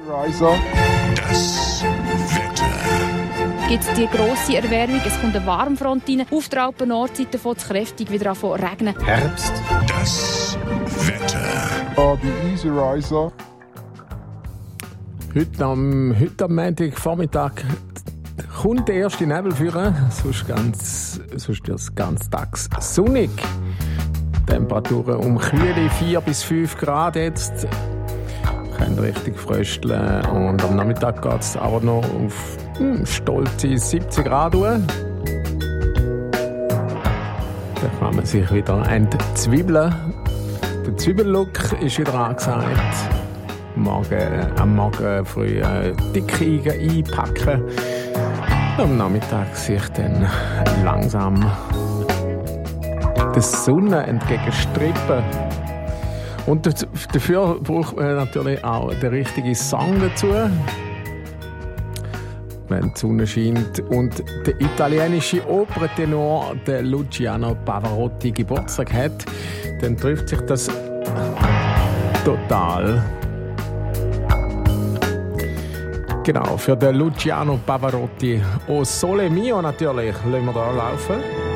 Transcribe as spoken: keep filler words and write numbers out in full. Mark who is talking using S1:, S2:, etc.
S1: Riser.
S2: Das Wetter.
S3: Gibt es die grosse Erwärmung, es kommt eine Warmfront rein. Auf der Alpen-Nordseite fängt es kräftig wieder an zu regnen.
S4: Herbst.
S2: Das Wetter.
S1: Ah, bei Easy Riser.
S4: Heute am, heute am Montagvormittag kommt der erste Nebel führen, sonst, ganz, sonst ist es ganz tags sonnig. Temperaturen um kühle vier bis fünf Grad jetzt. Können richtig frösteln und am Nachmittag geht es aber noch auf hm, stolze siebzig Grad hoch. Da kann man sich wieder entzwiebeln. Der Zwiebellook ist wieder angesagt. Morgen, am Morgen früh äh, dicke Eigen einpacken. Am Nachmittag sich dann langsam der Sonne entgegenstrippen. Und dafür braucht man natürlich auch den richtigen Song dazu. Wenn die Sonne scheint und der italienische Operntenor der Luciano Pavarotti Geburtstag hat, dann trifft sich das total. Genau, für den Luciano Pavarotti. O Sole Mio natürlich, lassen wir da laufen.